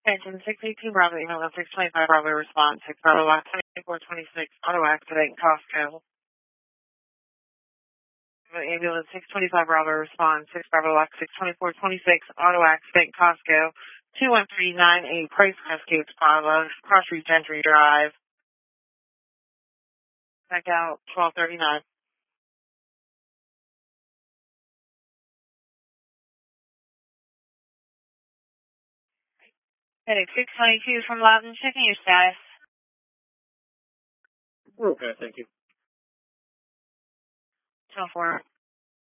Attention 682 Bravo, email 625 Bravo, response 6 Bravo, lot 2426, auto accident, Costco. Ambulance 625 Bravo, response 6 Bravo, lot 62426, auto accident, Costco. 21398 Price Cascades Plaza, Cross Gentry Drive. Back out 1239. Heading 622 from Loudon, checking your status. Okay, thank you. 12-4.